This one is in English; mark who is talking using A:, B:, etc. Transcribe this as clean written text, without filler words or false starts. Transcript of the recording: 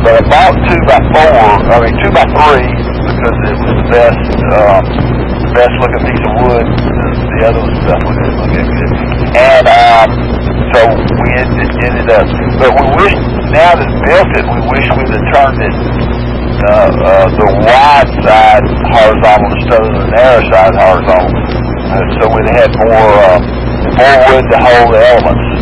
A: But I bought 2x3 because it was the best looking piece of wood. The other was the best looking good. And so we ended up. But we wish, now that we built it, we wish we'd have turned it the wide side horizontal instead of the narrow side horizontal. So we'd have had more wood to hold the elements.